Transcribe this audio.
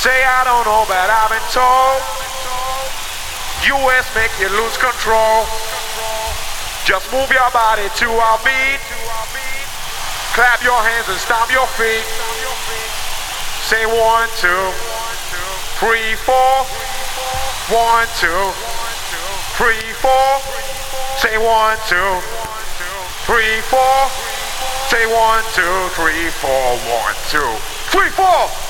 Say I don't know, but I've been told US make you lose control. Just move your body to our beat. Clap your hands and stomp your feet. Say 1, 2, 3, 4. 1, 2, 3, 4. Say 1, 2, 3, 4. Say 1, 2, 3, 4. 1, 2, 3, 4.